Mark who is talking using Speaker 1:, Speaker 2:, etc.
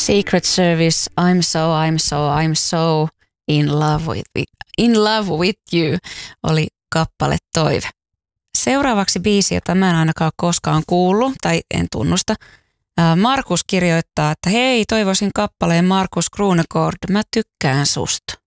Speaker 1: Secret Service, I'm so in love with you oli kappale Toive. Seuraavaksi biisi, jota mä en ainakaan koskaan kuullut tai en tunnusta. Markus kirjoittaa, että hei, toivoisin kappaleen Markus Krunegård, mä tykkään susta.